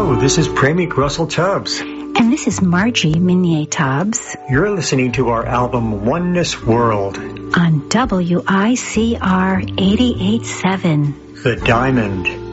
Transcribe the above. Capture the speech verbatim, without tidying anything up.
Hello, this is Pramik Russell Tubbs. And this is Margie Minier Tubbs. You're listening to our album Oneness World on W I C R eighty-eight point seven. The Diamond.